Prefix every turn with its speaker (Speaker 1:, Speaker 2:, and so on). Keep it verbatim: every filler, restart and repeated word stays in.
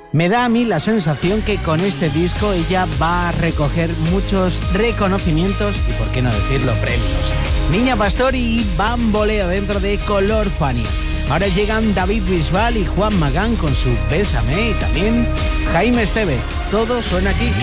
Speaker 1: Me da a mí la sensación que con este disco ella va a recoger muchos reconocimientos y, por qué no decirlo, premios. Niña Pastor y Bamboleo dentro de Color Fania. Ahora llegan David Bisbal y Juan Magán con su Bésame y también Jaime Esteve. Todo suena aquí.